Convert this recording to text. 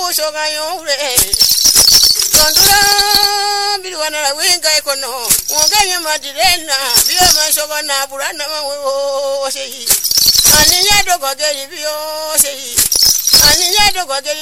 shoga yore Tondura bilwana la winga ikono Mwaganya madirena Biyo mashoga na burana mawe Aninya dogo geli biyo Aninya dogo geli